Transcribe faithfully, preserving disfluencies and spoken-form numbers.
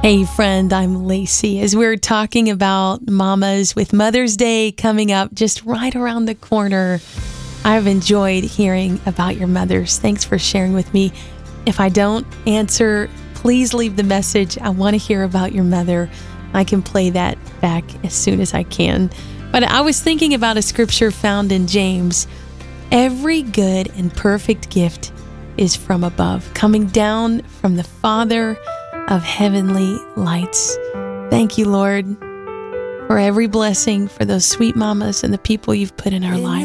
Hey friend, I'm Lacey. As we're talking about mamas with Mother's Day coming up just right around the corner, I've enjoyed hearing about your mothers. Thanks for sharing with me. If I don't answer, please leave the message. I want to hear about your mother. I can play that back as soon as I can. But I was thinking about a scripture found in James. Every good and perfect gift is from above, coming down from the Father of heavenly lights. Thank you, Lord, for every blessing, for those sweet mamas and the people you've put in our lives.